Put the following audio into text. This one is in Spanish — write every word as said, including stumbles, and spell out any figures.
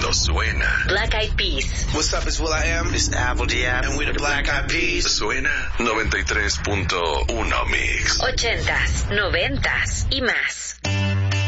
Esto suena. Black Eyed Peas. What's up, it's Will I Am. It's Apple Diab. And we're the Black Eyed Peas. Suena noventa y tres punto uno Mix. Ochentas, noventas y más.